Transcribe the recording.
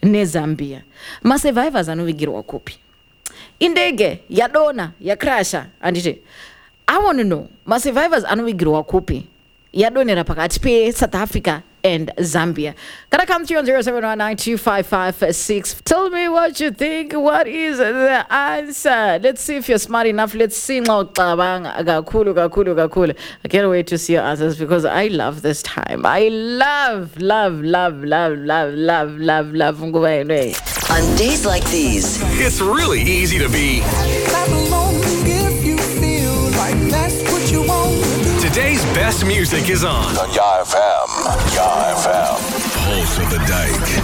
neZambia. Ma-survivors anovigirwa kupi? Indege yadona yakrasha anditi. I want to know, ma-survivors anovigirwa kupi? Yadonera pakati pe-South Africa and Zambia. Gotta come through on 07192556. Tell me what you think. What is the answer? Let's see if you're smart enough. Let's see. I can't wait to see your answers because I love this time. I love. On days like these, It's really easy to be Clap along if you feel like that's what you want. today's best music is on Yah FM. Yah FM. Pulse of the Dyke.